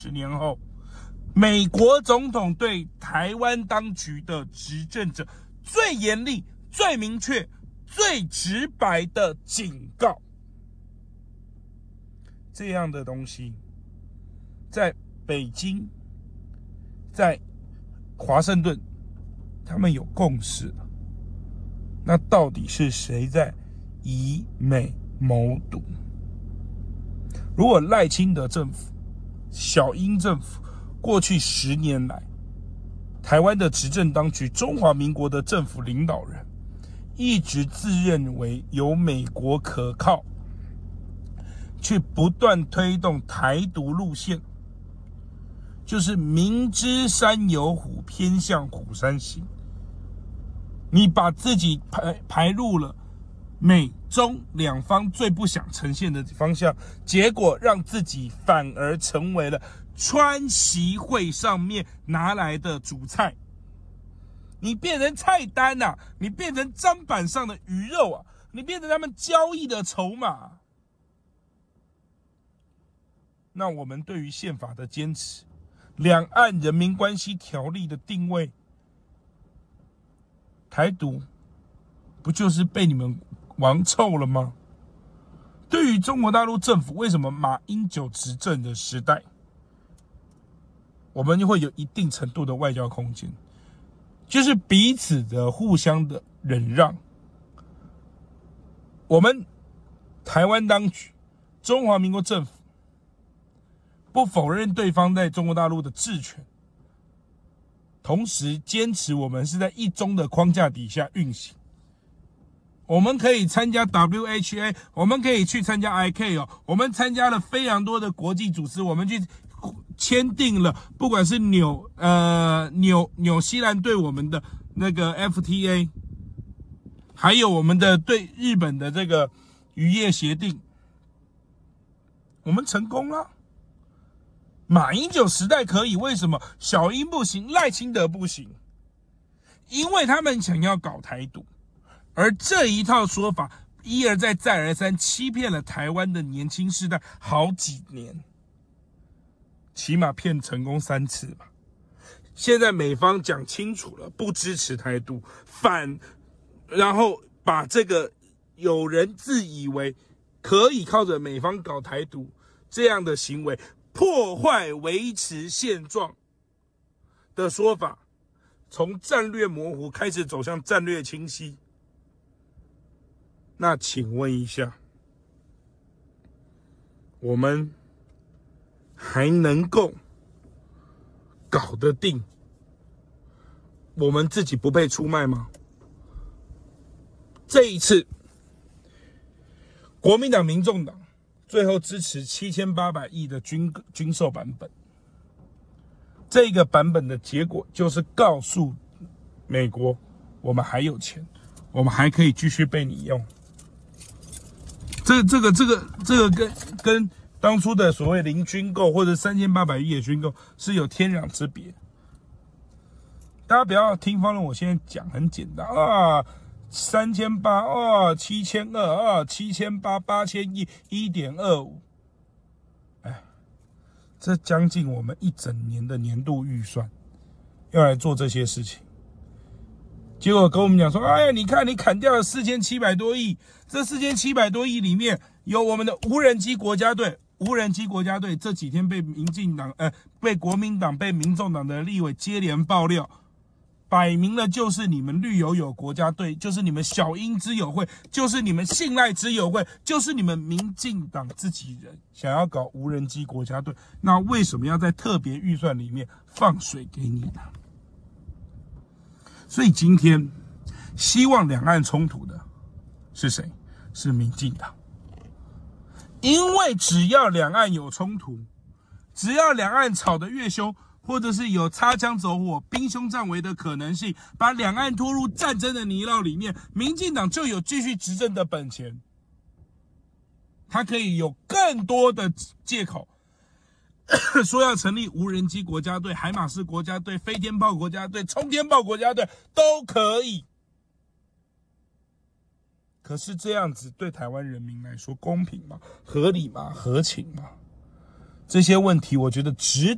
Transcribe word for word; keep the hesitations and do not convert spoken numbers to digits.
十年后，美国总统对台湾当局的执政者最严厉、最明确、最直白的警告。这样的东西，在北京、在华盛顿，他们有共识了。那到底是谁在以美谋独？如果赖清德政府、小英政府过去十年来，台湾的执政当局、中华民国的政府领导人，一直自认为有美国可靠，去不断推动台独路线，就是明知山有虎，偏向虎山行。你把自己排排入了美中两方最不想呈现的方向，结果让自己反而成为了川习会上面拿来的主菜。你变成菜单啊，你变成砧板上的鱼肉啊，你变成他们交易的筹码。那我们对于宪法的坚持，两岸人民关系条例的定位，台独不就是被你们玩臭了吗？对于中国大陆政府，为什么马英九执政的时代，我们就会有一定程度的外交空间，就是彼此的互相的忍让。我们台湾当局、中华民国政府不否认对方在中国大陆的治权，同时坚持我们是在一中的框架底下运行。我们可以参加 W H A， 我们可以去参加 I C A O， 我们参加了非常多的国际组织，我们去签订了，不管是纽呃纽纽西兰对我们的那个 F T A， 还有我们的对日本的这个渔业协定，我们成功了。马英九时代可以，为什么小英不行，赖清德不行？因为他们想要搞台独，而这一套说法一而再再而三欺骗了台湾的年轻世代好几年，起码骗成功三次吧。现在美方讲清楚了，不支持台独，反然后把这个有人自以为可以靠着美方搞台独这样的行为破坏维持现状的说法，从战略模糊开始走向战略清晰。那请问一下，我们还能够搞得定我们自己不被出卖吗？这一次国民党、民众党最后支持七千八百亿的军军售版本，这个版本的结果就是告诉美国，我们还有钱，我们还可以继续被你用。这这个这个这个跟跟当初的所谓零军购或者三千八百亿的军购是有天壤之别。大家不要听方论，我现在讲很简单啊。三千八啊，七千二啊，七千八，八千亿，一点二五，哎，这将近我们一整年的年度预算，要来做这些事情。结果跟我们讲说，哎呀，你看你砍掉了四千七百多亿，这四千七百多亿里面有我们的无人机国家队，无人机国家队这几天被民进党、呃，被国民党、被民众党的立委接连爆料。摆明了就是你们绿油油国家队，就是你们小英之友会，就是你们信赖之友会，就是你们民进党自己人想要搞无人机国家队，那为什么要在特别预算里面放水给你呢？所以今天希望两岸冲突的是谁？是民进党。因为只要两岸有冲突，只要两岸吵得越凶，或者是有擦枪走火、兵凶战危的可能性，把两岸拖入战争的泥淖里面，民进党就有继续执政的本钱。他可以有更多的借口，说要成立无人机国家队、海马式国家队、飞天炮国家队、冲天炮国家队都可以。可是这样子对台湾人民来说公平吗？合理吗？合情吗？这些问题我觉得值